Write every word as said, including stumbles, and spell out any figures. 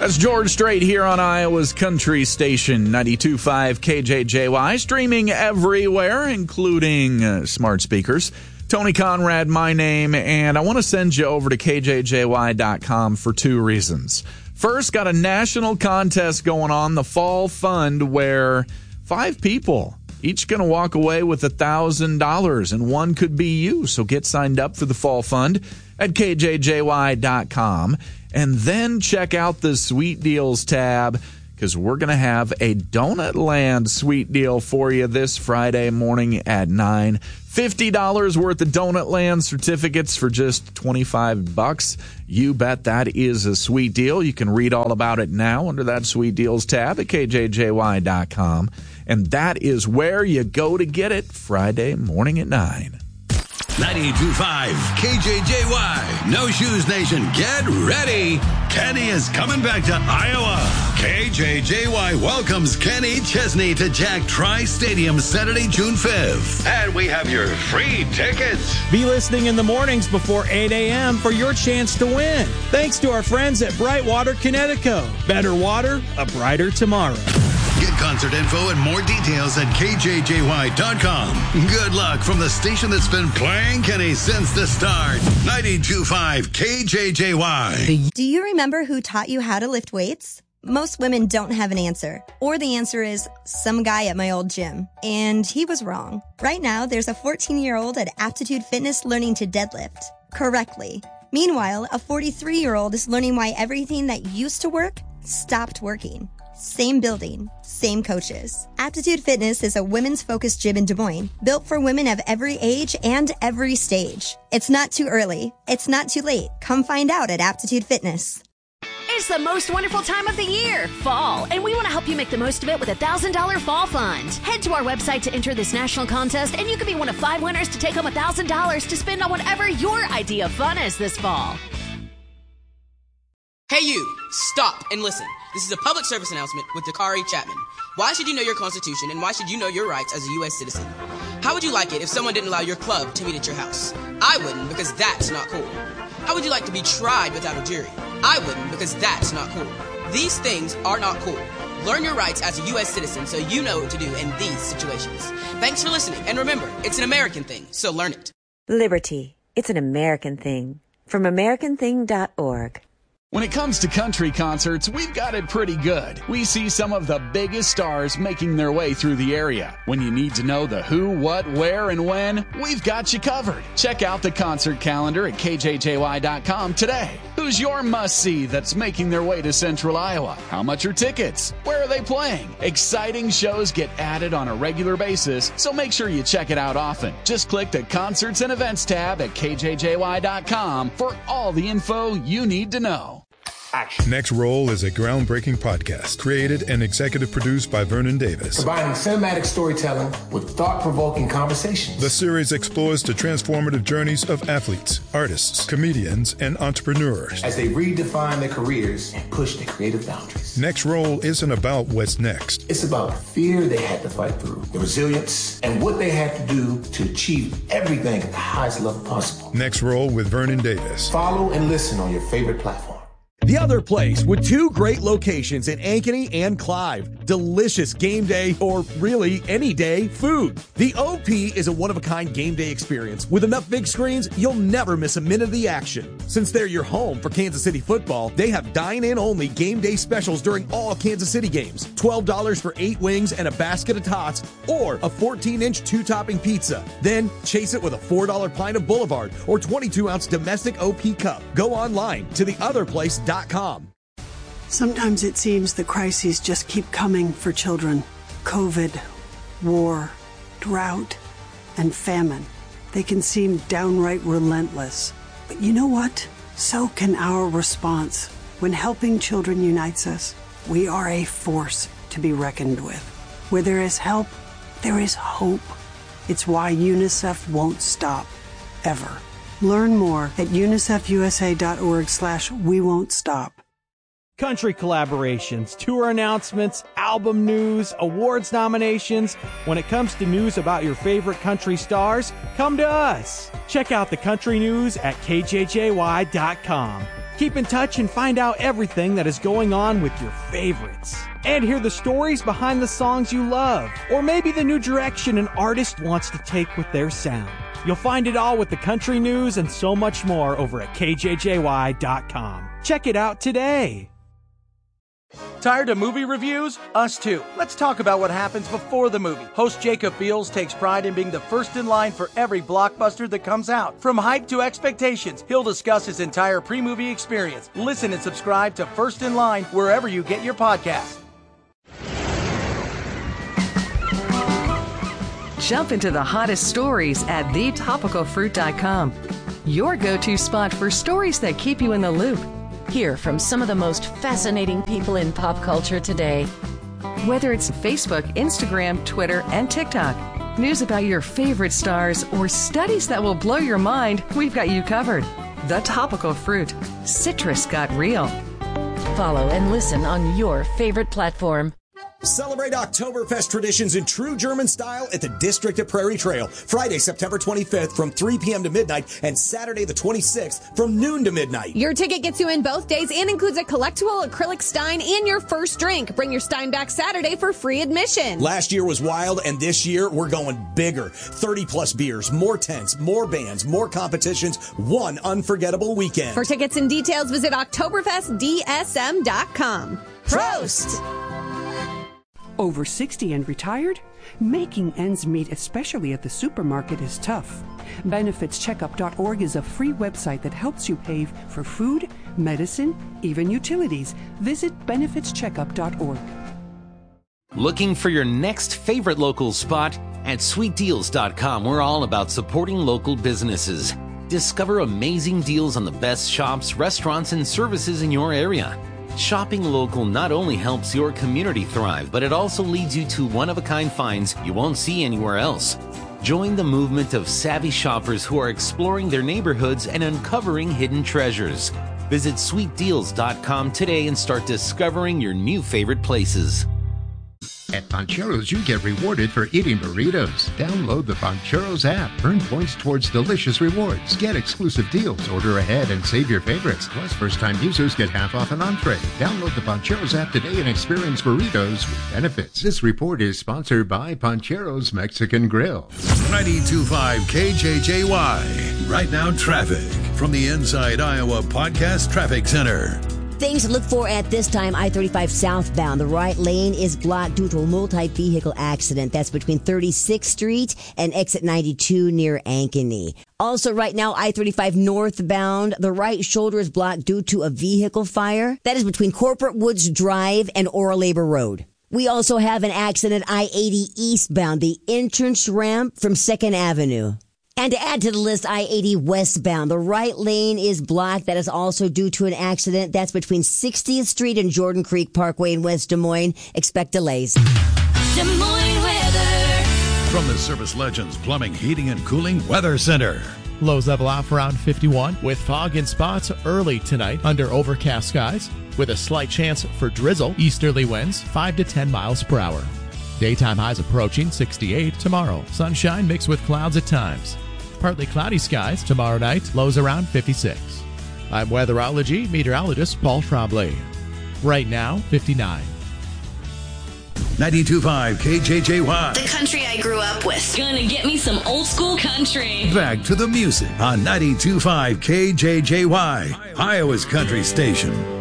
That's George Strait here on Iowa's Country Station, ninety-two point five K J J Y, streaming everywhere, including uh, smart speakers. Tony Conrad, my name, and I want to send you over to K J J Y dot com for two reasons. First, got a national contest going on, the Fall Fund, where five people, each going to walk away with one thousand dollars, and one could be you. So get signed up for the Fall Fund at K J J Y dot com. And then check out the Sweet Deals tab, because we're going to have a Donut Land sweet deal for you this Friday morning at nine. fifty dollars worth of Donut Land certificates for just twenty-five bucks. You bet that is a sweet deal. You can read all about it now under that Sweet Deals tab at K J J Y dot com. And that is where you go to get it Friday morning at nine. ninety-two point five K J J Y, No Shoes Nation, get ready. Kenny is coming back to Iowa. K J J Y welcomes Kenny Chesney to Jack Tri Stadium Saturday, June fifth. And we have your free tickets. Be listening in the mornings before eight a.m. for your chance to win. Thanks to our friends at Brightwater Connecticut. Better water, a brighter tomorrow. Get concert info and more details at K J J Y dot com. Good luck from the station that's been playing Kenny since the start. ninety-two point five K J J Y. Do you remember who taught you how to lift weights? Most women don't have an answer. Or the answer is some guy at my old gym. And he was wrong. Right now, there's a fourteen-year-old at Aptitude Fitness learning to deadlift correctly. Meanwhile, a forty-three-year-old is learning why everything that used to work stopped working. Same building, same coaches. Aptitude Fitness is a women's focused gym in Des Moines, built for women of every age and every stage. It's not too early. It's not too late. Come find out at Aptitude Fitness. It's the most wonderful time of the year, fall, and we want to help you make the most of it with a one thousand dollars Fall Fund. Head to our website to enter this national contest, and you could be one of five winners to take home one thousand dollars to spend on whatever your idea of fun is this fall. Hey you, stop and listen. This is a public service announcement with Dakari Chapman. Why should you know your Constitution, and why should you know your rights as a U S citizen? How would you like it if someone didn't allow your club to meet at your house? I wouldn't, because that's not cool. How would you like to be tried without a jury? I wouldn't, because that's not cool. These things are not cool. Learn your rights as a U S citizen so you know what to do in these situations. Thanks for listening, and remember, it's an American thing, so learn it. Liberty. It's an American thing. From American Thing dot org. When it comes to country concerts, we've got it pretty good. We see some of the biggest stars making their way through the area. When you need to know the who, what, where, and when, we've got you covered. Check out the concert calendar at K J J Y dot com today. Who's your must-see that's making their way to Central Iowa? How much are tickets? Where are they playing? Exciting shows get added on a regular basis, so make sure you check it out often. Just click the Concerts and Events tab at K J J Y dot com for all the info you need to know. Action. Next Roll is a groundbreaking podcast created and executive produced by Vernon Davis. Combining cinematic storytelling with thought-provoking conversations. The series explores the transformative journeys of athletes, artists, comedians, and entrepreneurs as they redefine their careers and push their creative boundaries. Next Roll isn't about what's next. It's about the fear they had to fight through, the resilience, and what they had to do to achieve everything at the highest level possible. Next Roll with Vernon Davis. Follow and listen on your favorite platform. The Other Place, with two great locations in Ankeny and Clive. Delicious game day, or really any day, food. The O P is a one-of-a-kind game day experience. With enough big screens, you'll never miss a minute of the action. Since they're your home for Kansas City football, they have dine-in-only game day specials during all Kansas City games. twelve dollars for eight wings and a basket of tots, or a fourteen-inch two-topping pizza. Then chase it with a four dollar pint of Boulevard or twenty-two ounce domestic O P cup. Go online to the other place dot com. Sometimes it seems the crises just keep coming for children. COVID, war, drought, and famine. They can seem downright relentless. But you know what? So can our response. When helping children unites us, we are a force to be reckoned with. Where there is help, there is hope. It's why UNICEF won't stop, ever. Learn more at unicefusa.org slash we won't stop. Country collaborations, tour announcements, album news, awards nominations. When it comes to news about your favorite country stars, come to us. Check out the country news at K J J Y dot com. Keep in touch and find out everything that is going on with your favorites. And hear the stories behind the songs you love, or maybe the new direction an artist wants to take with their sound. You'll find it all with the country news and so much more over at K J J Y dot com. Check it out today. Tired of movie reviews? Us too. Let's talk about what happens before the movie. Host Jacob Beals takes pride in being the first in line for every blockbuster that comes out. From hype to expectations, he'll discuss his entire pre-movie experience. Listen and subscribe to First in Line wherever you get your podcast. Jump into the hottest stories at the topical fruit dot com. Your go-to spot for stories that keep you in the loop. Hear from some of the most fascinating people in pop culture today. Whether it's Facebook, Instagram, Twitter, and TikTok, news about your favorite stars, or studies that will blow your mind, we've got you covered. The Topical Fruit. Citrus got real. Follow and listen on your favorite platform. Celebrate Oktoberfest traditions in true German style at the District at Prairie Trail. Friday, September twenty-fifth from three p.m. to midnight and Saturday the twenty-sixth from noon to midnight. Your ticket gets you in both days and includes a collectible acrylic Stein and your first drink. Bring your Stein back Saturday for free admission. Last year was wild, and this year we're going bigger. thirty plus beers, more tents, more bands, more competitions, one unforgettable weekend. For tickets and details, visit Oktoberfest D S M dot com. Prost! Over sixty and retired? Making ends meet, especially at the supermarket, is tough. benefits checkup dot org is a free website that helps you pay for food, medicine, even utilities. Visit benefits checkup dot org. Looking for your next favorite local spot? At sweet deals dot com, we're all about supporting local businesses. Discover amazing deals on the best shops, restaurants, and services in your area. Shopping local not only helps your community thrive, but it also leads you to one-of-a-kind finds you won't see anywhere else. Join the movement of savvy shoppers who are exploring their neighborhoods and uncovering hidden treasures. Visit sweet deals dot com today and start discovering your new favorite places. At Pancheros, you get rewarded for eating burritos. Download the Pancheros app. Earn points towards delicious rewards. Get exclusive deals. Order ahead and save your favorites. Plus, first-time users get half off an entree. Download the Pancheros app today and experience burritos with benefits. This report is sponsored by Pancheros Mexican Grill. ninety-two point five K J J Y. Right now, traffic from the Inside Iowa Podcast Traffic Center. Things to look for at this time, I thirty-five southbound. The right lane is blocked due to a multi-vehicle accident. That's between thirty-sixth Street and exit ninety-two near Ankeny. Also right now, I thirty-five northbound. The right shoulder is blocked due to a vehicle fire. That is between Corporate Woods Drive and Oral Labor Road. We also have an accident I eighty eastbound, the entrance ramp from second Avenue. And to add to the list, I eighty westbound. The right lane is blocked. That is also due to an accident. That's between sixtieth Street and Jordan Creek Parkway in West Des Moines. Expect delays. Des Moines weather. From the Service Legends Plumbing, Heating, and Cooling Weather Center. Lows level off around fifty-one with fog in spots early tonight under overcast skies with a slight chance for drizzle. Easterly winds five to ten miles per hour. Daytime highs approaching sixty-eight tomorrow. Sunshine mixed with clouds at times. Partly cloudy skies tomorrow night. Lows around fifty-six. I'm weatherology meteorologist Paul Trombley. Right now, fifty-nine. ninety-two point five K J J Y. The country I grew up with. Gonna get me some old school country. Back to the music on ninety-two point five K J J Y, Iowa's country station.